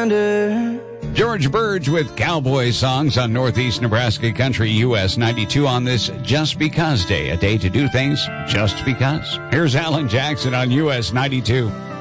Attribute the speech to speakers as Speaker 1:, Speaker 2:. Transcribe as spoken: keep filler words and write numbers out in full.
Speaker 1: reminder.
Speaker 2: George Burge with Cowboy Songs on Northeast Nebraska Country U S ninety-two on this Just Because Day, a day to do things just because. Here's Alan Jackson on U S ninety-two.